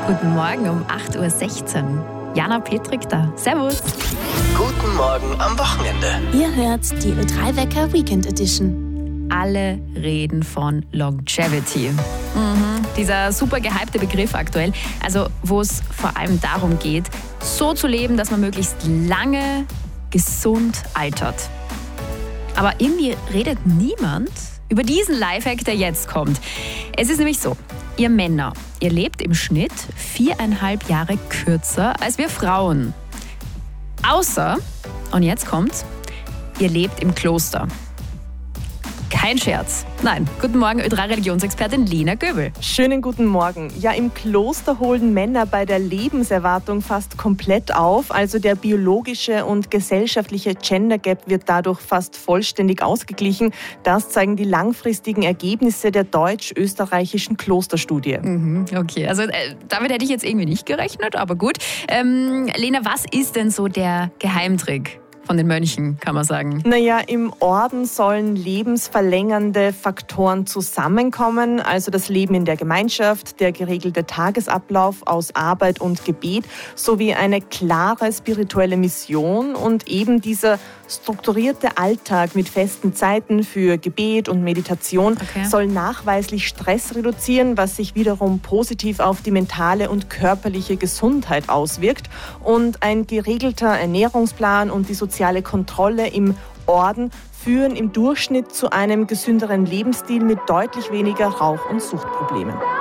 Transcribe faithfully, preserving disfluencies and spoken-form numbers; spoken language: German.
Guten Morgen um acht Uhr sechzehn. Jana Petrik da. Servus. Guten Morgen am Wochenende. Ihr hört die Ö drei Wecker Weekend Edition. Alle reden von Longevity. Mhm. Dieser super gehypte Begriff aktuell. Also wo es vor allem darum geht, so zu leben, dass man möglichst lange gesund altert. Aber irgendwie redet niemand über diesen Lifehack, der jetzt kommt. Es ist nämlich so, ihr Männer, ihr lebt im Schnitt viereinhalb Jahre kürzer als wir Frauen. Außer, und jetzt kommt's, ihr lebt im Kloster. Kein Scherz. Nein, guten Morgen, Ö drei Religionsexpertin Lena Göbel. Schönen guten Morgen. Ja, im Kloster holen Männer bei der Lebenserwartung fast komplett auf. Also der biologische und gesellschaftliche Gender Gap wird dadurch fast vollständig ausgeglichen. Das zeigen die langfristigen Ergebnisse der deutsch-österreichischen Klosterstudie. Mhm, okay, also äh, damit hätte ich jetzt irgendwie nicht gerechnet, aber gut. Ähm, Lena, was ist denn so der Geheimtrick von den Mönchen, kann man sagen? Naja, im Orden sollen lebensverlängernde Faktoren zusammenkommen, also das Leben in der Gemeinschaft, der geregelte Tagesablauf aus Arbeit und Gebet sowie eine klare spirituelle Mission und eben dieser strukturierte Alltag mit festen Zeiten für Gebet und Meditation Okay. soll nachweislich Stress reduzieren, was sich wiederum positiv auf die mentale und körperliche Gesundheit auswirkt. Und ein geregelter Ernährungsplan und die soziale Kontrolle im Orden führen im Durchschnitt zu einem gesünderen Lebensstil mit deutlich weniger Rauch- und Suchtproblemen.